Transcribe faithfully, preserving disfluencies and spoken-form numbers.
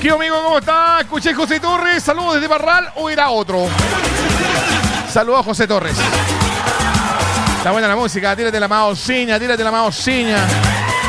¿Qué amigo? ¿Cómo está? Escuché José Torres. Saludos desde Barral o era otro. Saludos a José Torres. Está buena la música. Tírate la maociña, tírate la maociña.